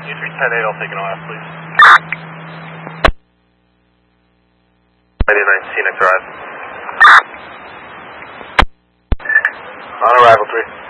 U310-8, I'll take an OF, please. 99, Scenic Drive. On arrival, 3.